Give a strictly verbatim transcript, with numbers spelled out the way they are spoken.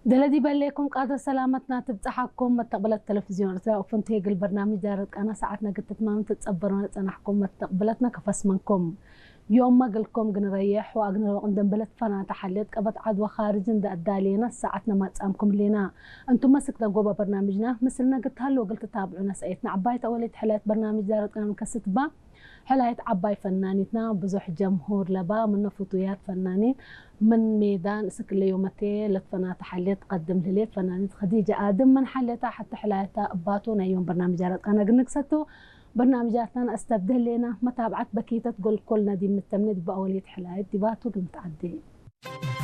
دلدي باليكم قادر سلامتنا تبصحكم متقبل التلفزيون رتلا وفنتيق البرنامج دارت أنا ساعتنا قد تتمام تتصبرون تنحكم متقبلتنا كفس منكم يوم ما قلكم قنريح وأقنر وقندم بلد فانا تحليت قبط عد وخارج دا الدالينا ساعتنا ما تسامكم لنا أنتم مسكنا قوبة برنامجنا مثلنا قلت هلو قلت تتابعونا سايتنا عبايت أوليت حلات برنامج دارت أنا مكست با حلايت عباي فنانيتنا بزوح جمهور لبا من فطويات فنانين من ميدان سكل يومتين لتفنا تحليت قدم لي فنانيت خديجة آدم من حليتها حتى حلايتها أباتونا يوم برنامج دارت أنا قنكستو برنامجاتنا استبدل لنا متابعة بكيتة تقول كلنا دي من التمنيد بأولية حلايت دي باتو المتعدين.